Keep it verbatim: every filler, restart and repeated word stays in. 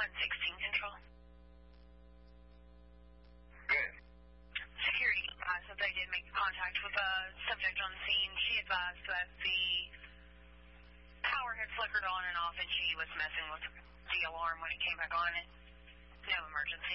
one sixteen control. Good. Security advised that they did make contact with a subject on the scene. She advised that the power had flickered on and off and she was messing with the alarm when it came back on. No emergency.